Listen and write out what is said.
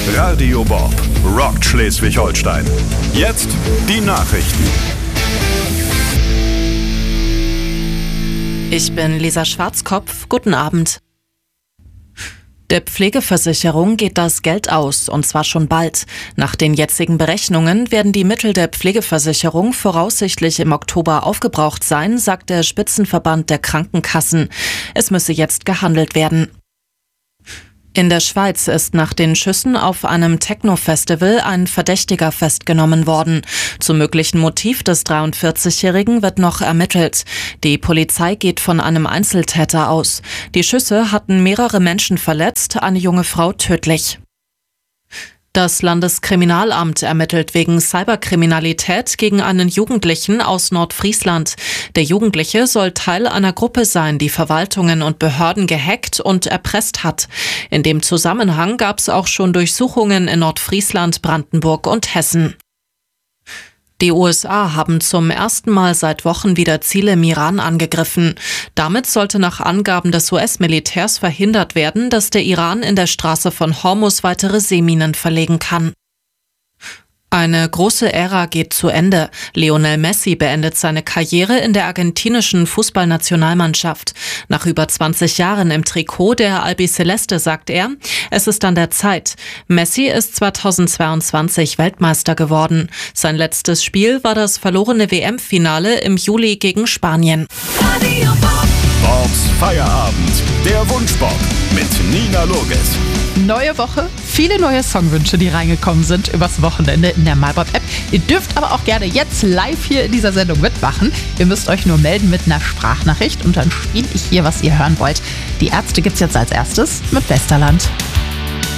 Radio Bob rockt Schleswig-Holstein. Jetzt die Nachrichten. Ich bin Lisa Schwarzkopf. Guten Abend. Der Pflegeversicherung geht das Geld aus, und zwar schon bald. Nach den jetzigen Berechnungen werden die Mittel der Pflegeversicherung voraussichtlich im Oktober aufgebraucht sein, sagt der Spitzenverband der Krankenkassen. Es müsse jetzt gehandelt werden. In der Schweiz ist nach den Schüssen auf einem Techno-Festival ein Verdächtiger festgenommen worden. Zum möglichen Motiv des 43-Jährigen wird noch ermittelt. Die Polizei geht von einem Einzeltäter aus. Die Schüsse hatten mehrere Menschen verletzt, eine junge Frau tödlich. Das Landeskriminalamt ermittelt wegen Cyberkriminalität gegen einen Jugendlichen aus Nordfriesland. Der Jugendliche soll Teil einer Gruppe sein, die Verwaltungen und Behörden gehackt und erpresst hat. In dem Zusammenhang gab es auch schon Durchsuchungen in Nordfriesland, Brandenburg und Hessen. Die USA haben zum ersten Mal seit Wochen wieder Ziele im Iran angegriffen. Damit sollte nach Angaben des US-Militärs verhindert werden, dass der Iran in der Straße von Hormuz weitere Seeminen verlegen kann. Eine große Ära geht zu Ende. Lionel Messi beendet seine Karriere in der argentinischen Fußballnationalmannschaft. Nach über 20 Jahren im Trikot der Albiceleste sagt er, es ist an der Zeit. Messi ist 2022 Weltmeister geworden. Sein letztes Spiel war das verlorene WM-Finale im Juli gegen Spanien. Bobs Feierabend, der Wunschbob mit Nina Loges. Neue Woche, viele neue Songwünsche, die reingekommen sind übers Wochenende in der MyBob-App. Ihr dürft aber auch gerne jetzt live hier in dieser Sendung mitmachen. Ihr müsst euch nur melden mit einer Sprachnachricht und dann spiele ich hier, was ihr hören wollt. Die Ärzte gibt's jetzt als erstes mit Westerland.